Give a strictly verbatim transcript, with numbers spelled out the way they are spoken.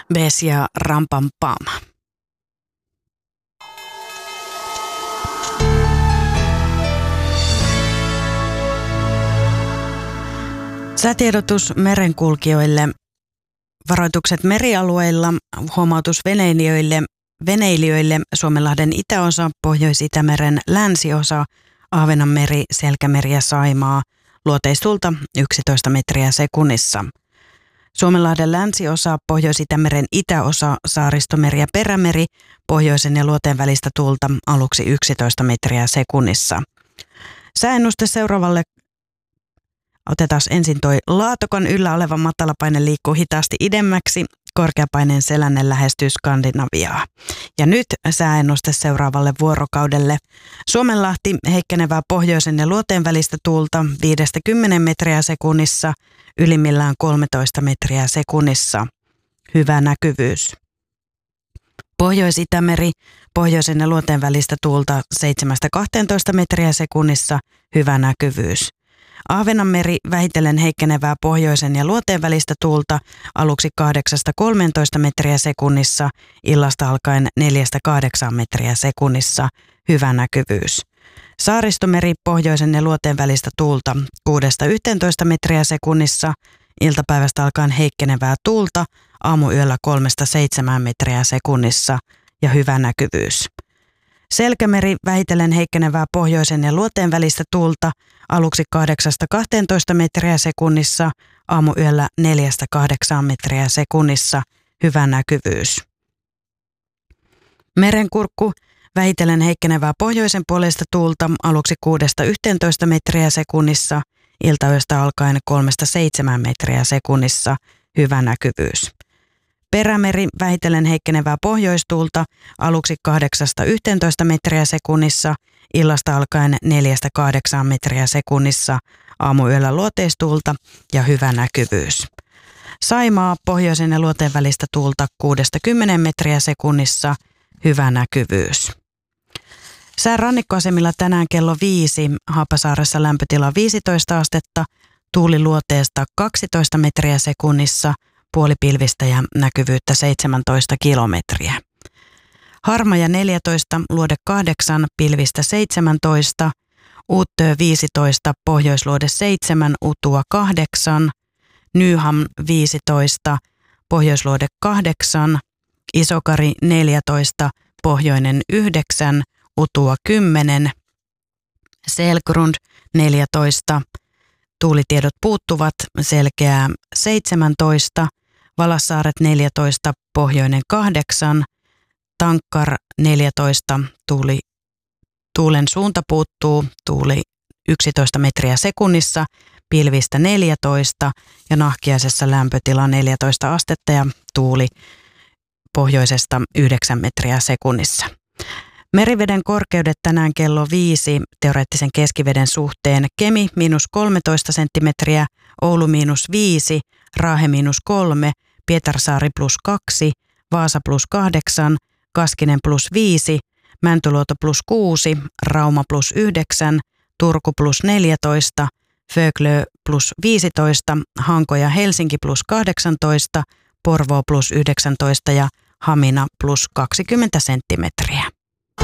Bes ja Rampam Pam. Säätiedotus merenkulkijoille, varoitukset merialueilla, huomautus veneilijöille, veneilijöille Suomenlahden itäosa, Pohjois-Itämeren länsiosa, Ahvenanmeri, Selkämeri ja Saimaa, luoteistuulta yksitoista metriä sekunnissa. Suomenlahden länsiosa, Pohjois-Itämeren itäosa, Saaristomeri ja Perämeri, pohjoisen ja luoteen välistä tuulta aluksi yksitoista metriä sekunnissa. Sääennuste seuraavalle. Otetaan ensin toi Laatokan yllä oleva matalapaine liikkuu hitaasti idemmäksi, korkeapaineen selänne lähestyy Skandinaviaa. Ja nyt sääennuste seuraavalle vuorokaudelle. Suomenlahti heikkenevää pohjoisen ja luoteen välistä tuulta viidestä kymmeneen metriä sekunnissa, ylimmillään kolmetoista metriä sekunnissa. Hyvä näkyvyys. Pohjois-Itämeri, pohjoisen ja luoteen välistä tuulta seitsemästä kahteentoista metriä sekunnissa, hyvä näkyvyys. Ahvenanmeri vähitellen heikkenevää pohjoisen ja luoteen välistä tuulta aluksi kahdeksasta kolmeentoista metriä sekunnissa, illasta alkaen neljästä kahdeksaan metriä sekunnissa, hyvä näkyvyys. Saaristomeri pohjoisen ja luoteen välistä tuulta kuudesta yhteentoista metriä sekunnissa, iltapäivästä alkaen heikkenevää tuulta, aamuyöllä kolmesta seitsemään metriä sekunnissa ja hyvä näkyvyys. Selkämeri vähitellen heikkenevää pohjoisen ja luoteen välistä tuulta aluksi kahdeksasta kahteentoista metriä sekunnissa, aamuyöllä neljästä kahdeksaan metriä sekunnissa, hyvä näkyvyys. Merenkurkku vähitellen heikkenevää pohjoisen puolesta tuulta aluksi kuudesta yhteentoista metriä sekunnissa, iltayöstä alkaen kolmesta seitsemään metriä sekunnissa, hyvä näkyvyys. Perämeri vähitellen heikkenevää pohjoistuulta aluksi kahdeksasta yhteentoista metriä sekunnissa, illasta alkaen neljästä kahdeksaan metriä sekunnissa, aamuyöllä luoteistuulta ja hyvä näkyvyys. Saimaa pohjoisen ja luoteen välistä tuulta kuudesta kymmeneen metriä sekunnissa, hyvä näkyvyys. Sään rannikkoasemilla tänään kello viisi, Haapasaaressa lämpötila viisitoista astetta, tuuli luoteesta kaksitoista metriä sekunnissa, puolipilvistä ja näkyvyyttä seitsemäntoista kilometriä. Harmaja neljätoista, luode kahdeksan, pilvistä seitsemäntoista, Uuttöö viisitoista, pohjoisluode seitsemän, Utua kahdeksan, Nyham viisitoista, pohjoisluode kahdeksan, Isokari neljätoista, pohjoinen yhdeksän, Utua kymmenen, Selgrund neljätoista, tuulitiedot puuttuvat, selkeää seitsemäntoista, Valassaaret neljätoista, pohjoinen kahdeksan, Tankkar neljätoista, tuuli, tuulen suunta puuttuu, tuuli yksitoista metriä sekunnissa, pilvistä neljätoista ja Nahkiaisessa lämpötila neljätoista astetta ja tuuli pohjoisesta yhdeksän metriä sekunnissa. Meriveden korkeudet tänään kello viisi teoreettisen keskiveden suhteen: Kemi miinus kolmetoista senttimetriä, Oulu miinus viisi, Raahe miinus kolme, Pietarsaari plus kaksi, Vaasa plus kahdeksan, Kaskinen plus viisi, Mäntyluoto plus kuusi, Rauma plus yhdeksän, Turku plus neljätoista, Föglö plus viisitoista, Hanko ja Helsinki plus kahdeksantoista, Porvoo plus yhdeksäntoista ja Hamina plus kaksikymmentä senttimetriä.